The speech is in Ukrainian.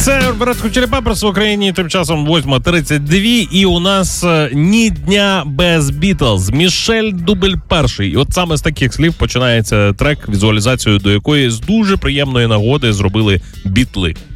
Це Red Hot Chili Peppers в Україні, тим часом 8:32, і у нас ні дня без Бітлз. Мішель дубль перший. І от саме з таких слів починається трек, візуалізацію до якої з дуже приємної нагоди зробили Бітли.